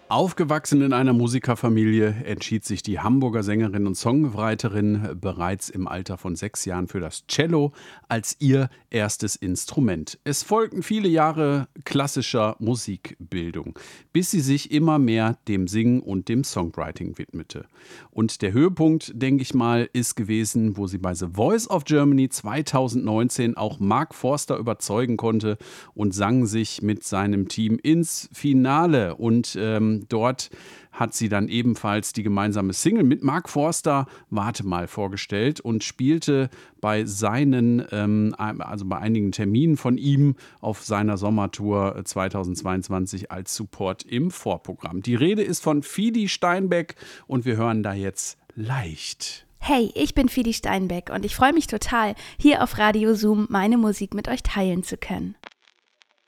Aufgewachsen in einer Musikerfamilie entschied sich die Hamburger Sängerin und Songwriterin bereits im Alter von 6 Jahren für das Cello als ihr erstes Instrument. Es folgten viele Jahre klassischer Musikbildung, bis sie sich immer mehr dem Singen und dem Songwriting widmete. Und der Höhepunkt, denke ich mal, ist gewesen, wo sie bei The Voice of Germany 2019 auch Mark Forster überzeugen konnte und sang sich mit seinem Team ins Finale. Und dort hat sie dann ebenfalls die gemeinsame Single mit Mark Forster, Warte mal, vorgestellt und spielte bei also bei einigen Terminen von ihm auf seiner Sommertour 2022 als Support im Vorprogramm. Die Rede ist von Fidi Steinbeck und wir hören da jetzt Leicht. Hey, ich bin Fidi Steinbeck und ich freue mich total, hier auf Radio Zoom meine Musik mit euch teilen zu können.